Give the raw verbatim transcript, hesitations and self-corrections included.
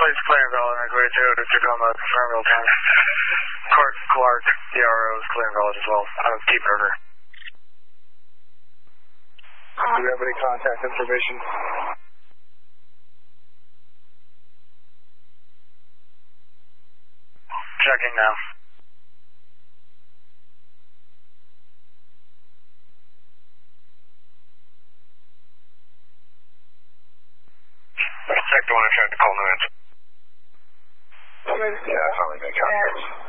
Place Clearingville, and Grade Zero to Tacoma, Farmville County. Clark, Clark, D R O is Clearingville as well, out of Deep River. Do you have any contact information? Checking now. Check the one I tried to call New Answer. Yeah, I finally made contact.